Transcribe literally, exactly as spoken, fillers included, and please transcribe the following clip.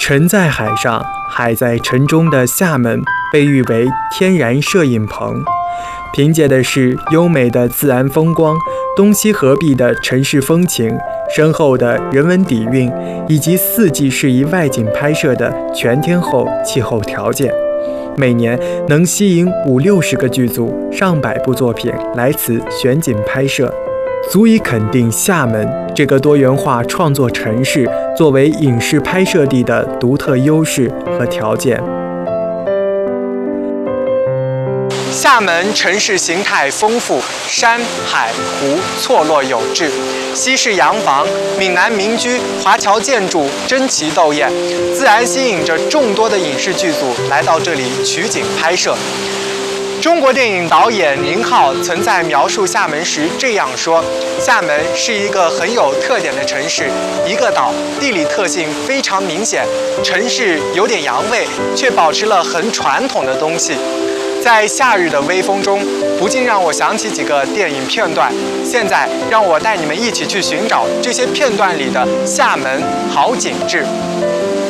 沉在海上，海在城中的厦门被誉为天然摄影棚，凭借的是优美的自然风光、东西合璧的城市风情、深厚的人文底蕴，以及四季适宜外景拍摄的全天候气候条件，每年能吸引五六十个剧组、上百部作品来此选景拍摄，足以肯定厦门这个多元化创作城市作为影视拍摄地的独特优势和条件。厦门城市形态丰富，山海湖错落有致，西式洋房、闽南民居、华侨建筑争奇斗艳，自然吸引着众多的影视剧组来到这里取景拍摄。中国电影导演宁浩曾在描述厦门时这样说：厦门是一个很有特点的城市，一个岛，地理特性非常明显，城市有点洋味，却保持了很传统的东西。在夏日的微风中，不禁让我想起几个电影片段。现在，让我带你们一起去寻找这些片段里的厦门好景致。